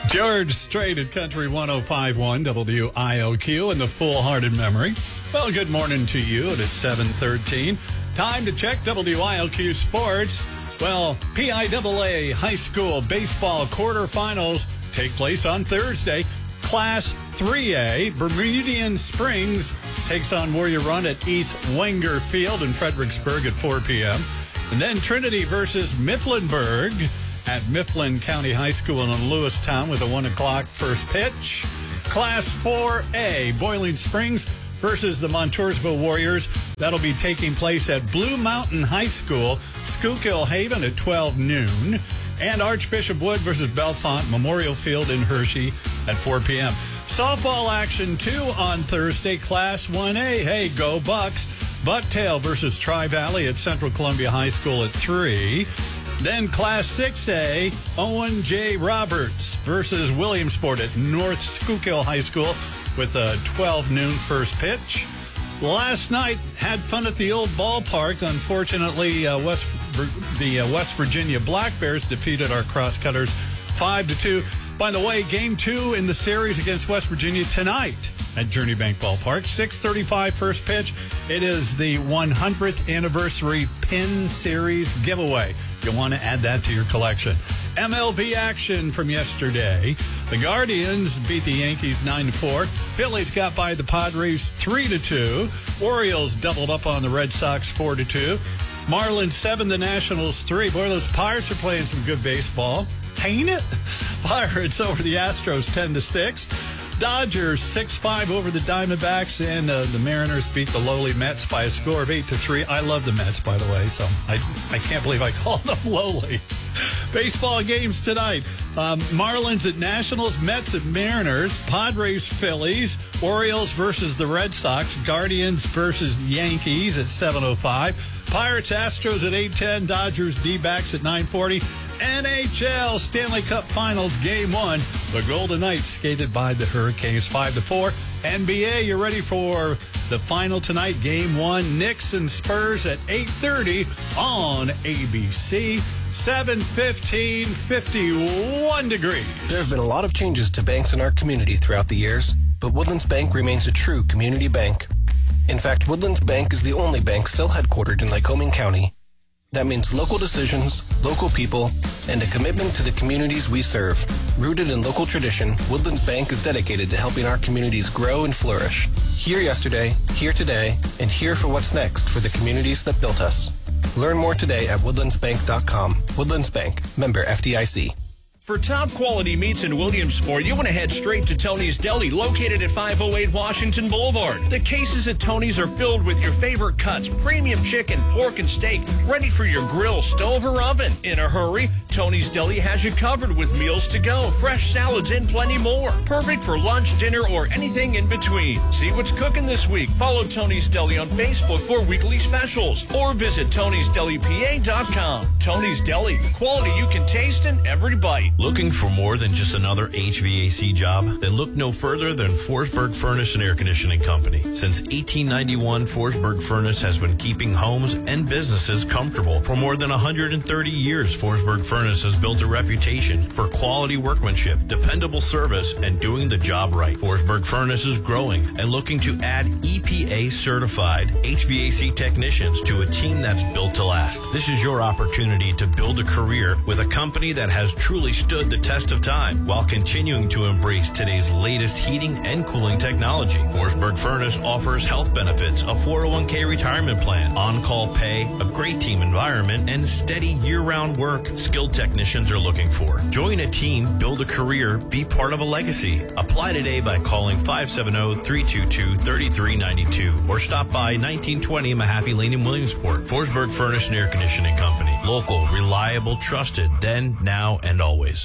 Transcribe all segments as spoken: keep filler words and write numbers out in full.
George Strait at Country one oh five point one W I L Q in the full-hearted memory. Well, good morning to you. It is seven thirteen. Time to check W I L Q sports. Well, P I A A high school baseball quarterfinals take place on Thursday. Class three A, Bermudian Springs takes on Warrior Run at East Wenger Field in Fredericksburg at four p.m. And then Trinity versus Mifflinburg at Mifflin County High School in Lewistown with a one o'clock first pitch. Class four A, Boiling Springs versus the Montoursville Warriors. That'll be taking place at Blue Mountain High School, Schuylkill Haven at twelve noon. And Archbishop Wood versus Bellefonte Memorial Field in Hershey at four p.m. Softball action, too, on Thursday. Class one A, hey, go Bucks. Bucktail versus Tri-Valley at Central Columbia High School at three. Then Class six A, Owen J. Roberts versus Williamsport at North Schuylkill High School with a twelve noon first pitch. Last night, had fun at the old ballpark. Unfortunately, uh, West the uh, West Virginia Black Bears defeated our Crosscutters five to two. By the way, game two in the series against West Virginia tonight at Journey Bank Ballpark. six thirty-five first pitch. It is the one hundredth anniversary Pin Series giveaway. You'll want to add that to your collection. M L B action from yesterday. The Guardians beat the Yankees nine to four. Phillies got by the Padres three to two. Orioles doubled up on the Red Sox four to two. Marlins seven, the Nationals three. Boy, those Pirates are playing some good baseball. Ain't it? Pirates over the Astros ten to six. Dodgers six five over the Diamondbacks, and uh, the Mariners beat the lowly Mets by a score of eight to three. I love the Mets, by the way, so I I can't believe I called them lowly. Baseball games tonight. Um, Marlins at Nationals, Mets at Mariners, Padres, Phillies, Orioles versus the Red Sox, Guardians versus Yankees at seven oh five, Pirates, Astros at eight ten, Dodgers, D-backs at nine forty. N H L Stanley Cup Finals Game one. The Golden Knights skated by the Hurricanes five to four. N B A, you're ready for the final tonight, Game one. Knicks and Spurs at eight thirty on A B C. seven fifteen, fifty-one degrees. There have been a lot of changes to banks in our community throughout the years, but Woodlands Bank remains a true community bank. In fact, Woodlands Bank is the only bank still headquartered in Lycoming County. That means local decisions, local people, and a commitment to the communities we serve. Rooted in local tradition, Woodlands Bank is dedicated to helping our communities grow and flourish. Here yesterday, here today, and here for what's next for the communities that built us. Learn more today at woodlands bank dot com. Woodlands Bank, member F D I C. For top quality meats in Williamsport, you want to head straight to Tony's Deli, located at five oh eight Washington Boulevard. The cases at Tony's are filled with your favorite cuts, premium chicken, pork, and steak, ready for your grill, stove, or oven. In a hurry, Tony's Deli has you covered with meals to go, fresh salads, and plenty more. Perfect for lunch, dinner, or anything in between. See what's cooking this week. Follow Tony's Deli on Facebook for weekly specials, or visit tonys deli p a dot com. Tony's Deli, quality you can taste in every bite. Looking for more than just another H V A C job? Then look no further than Forsberg Furnace and Air Conditioning Company. Since eighteen ninety-one, Forsberg Furnace has been keeping homes and businesses comfortable. For more than one hundred thirty years, Forsberg Furnace has built a reputation for quality workmanship, dependable service, and doing the job right. Forsberg Furnace is growing and looking to add E P A-certified H V A C technicians to a team that's built to last. This is your opportunity to build a career with a company that has truly stood the test of time while continuing to embrace today's latest heating and cooling technology. Forsberg Furnace offers health benefits, a four oh one k retirement plan, on-call pay, a great team environment, and steady year-round work skilled technicians are looking for. Join a team, build a career, be part of a legacy. Apply today by calling five seven zero, three two two, three three nine two or stop by nineteen twenty Mahaffey Lane in Williamsport. Forsberg Furnace and Air Conditioning Company. Local, reliable, trusted, then, now, and always.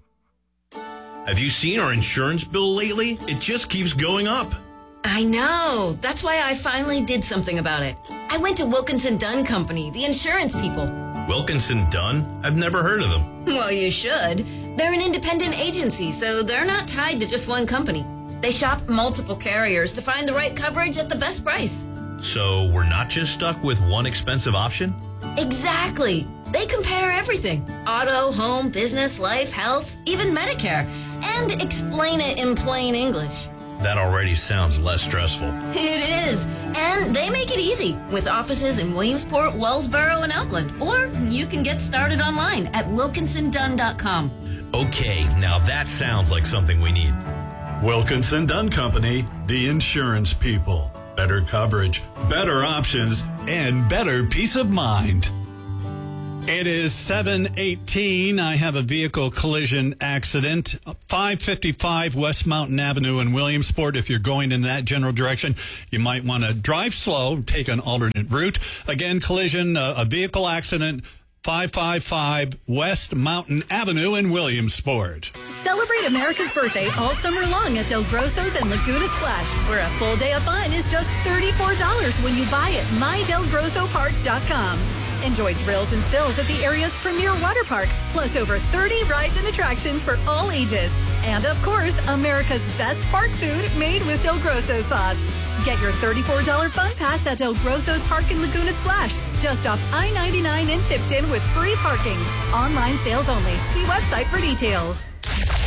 Have you seen our insurance bill lately? It just keeps going up. I know. That's why I finally did something about it. I went to Wilkinson Dunn Company, the insurance people. Wilkinson Dunn? I've never heard of them. Well, you should. They're an independent agency, so they're not tied to just one company. They shop multiple carriers to find the right coverage at the best price. So we're not just stuck with one expensive option? Exactly. They compare everything. Auto, home, business, life, health, even Medicare. And explain it in plain English. That already sounds less stressful. It is. And they make it easy with offices in Williamsport, Wellsboro, and Elkland. Or you can get started online at wilkinson dunn dot com. Okay, now that sounds like something we need. Wilkinson Dunn Company, the insurance people. Better coverage, better options, and better peace of mind. It is seven eighteen. I have a vehicle collision accident. five fifty-five West Mountain Avenue in Williamsport. If you're going in that general direction, you might want to drive slow, take an alternate route. Again, collision, uh, a vehicle accident, five fifty-five West Mountain Avenue in Williamsport. Celebrate America's birthday all summer long at Del Grosso's and Laguna Splash, where a full day of fun is just thirty-four dollars when you buy at my del grosso park dot com. Enjoy thrills and spills at the area's premier water park, plus over thirty rides and attractions for all ages. And of course, America's best park food made with Del Grosso sauce. Get your thirty-four dollars fun pass at Del Grosso's Park in Laguna Splash, just off I ninety-nine in Tipton with free parking. Online sales only. See website for details.